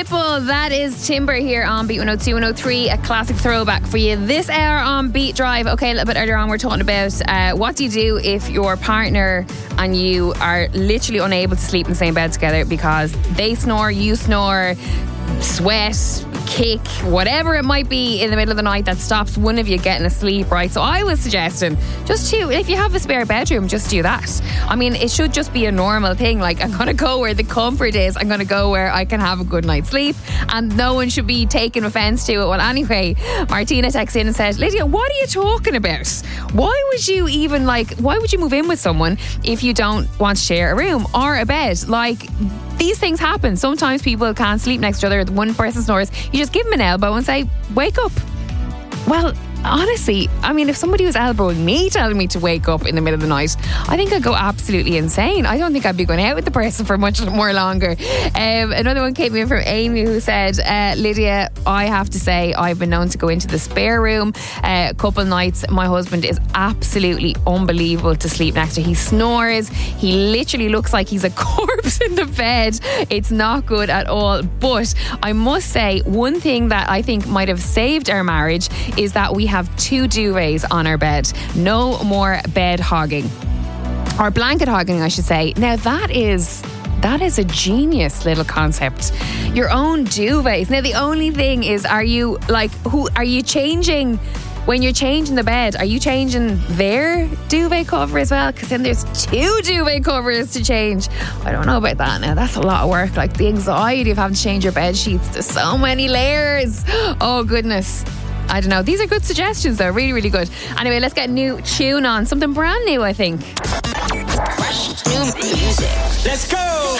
Pitbull, that is Timber here on Beat 102 103, a classic throwback for you this hour on Beat Drive. Okay, a little bit earlier on we're talking about what do you do if your partner and you are literally unable to sleep in the same bed together because they snore, you snore, sweat, kick, whatever it might be in the middle of the night that stops one of you getting asleep, right? So I was suggesting if you have a spare bedroom, just do that. I mean, it should just be a normal thing. Like, I'm going to go where the comfort is. I'm going to go where I can have a good night's sleep and no one should be taking offence to it. Well, anyway, Martina texted in and said, Lydia, what are you talking about? Why would you move in with someone if you don't want to share a room or a bed? Like, these things happen. Sometimes people can't sleep next to each other. One person snores. You just give them an elbow and say, wake up. Well, honestly, I mean, if somebody was elbowing me, telling me to wake up in the middle of the night, I think I'd go absolutely insane. I don't think I'd be going out with the person for much more longer. Another one came in from Amy who said, Lydia, I have to say I've been known to go into the spare room a couple nights. My husband is absolutely unbelievable to sleep next to. He snores. He literally looks like he's a corpse in the bed. It's not good at all. But I must say, one thing that I think might have saved our marriage is that we have 2 duvets on our bed. No more bed hogging. Or blanket hogging, I should say. Now that is a genius little concept. Your own duvets. Now the only thing is, are you changing when you're changing the bed? Are you changing their duvet cover as well? Because then there's 2 duvet covers to change. I don't know about that now. That's a lot of work. Like the anxiety of having to change your bed sheets. There's so many layers. Oh goodness. I don't know. These are good suggestions though. Really, really good. Anyway, let's get a new tune on. Something brand new, I think. Fresh new music. Let's go!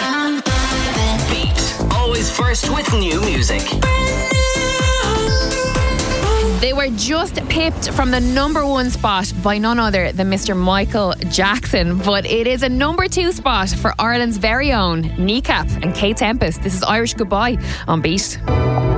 Beat. Always first with new music. They were just pipped from the number 1 spot by none other than Mr. Michael Jackson. But it is a number 2 spot for Ireland's very own Kneecap and Kate Tempest. This is Irish Goodbye on Beat.